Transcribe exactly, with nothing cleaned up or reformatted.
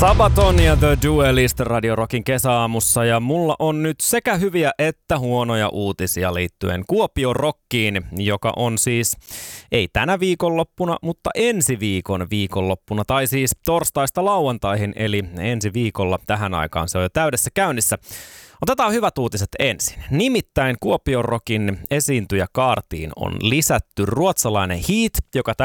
Sabaton ja The Duelist Radio Rockin kesäaamussa, ja mulla on nyt sekä hyviä että huonoja uutisia liittyen Kuopion Rockiin, joka on siis ei tänä viikonloppuna, mutta ensi viikon viikonloppuna, tai siis torstaista lauantaihin, eli ensi viikolla tähän aikaan se on jo täydessä käynnissä. Otetaan hyvät uutiset ensin. Nimittäin Kuopion Rockin esiintyjäkaartiin on lisätty ruotsalainen Heat, joka